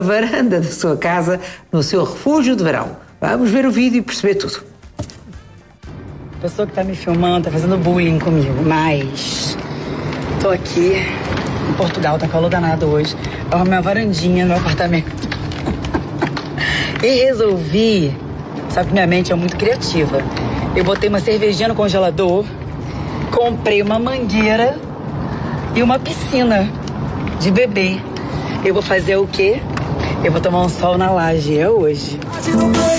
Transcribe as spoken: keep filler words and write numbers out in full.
varanda da sua casa, no seu refúgio de verão. Vamos ver o vídeo e perceber tudo. A pessoa que tá me filmando tá fazendo bullying comigo, mas tô aqui em Portugal, tá calor danado hoje. Eu arrumei uma varandinha no meu apartamento. E resolvi, sabe que minha mente é muito criativa. Eu botei uma cervejinha no congelador, comprei uma mangueira e uma piscina de bebê. Eu vou fazer o quê? Eu vou tomar um sol na laje, é hoje.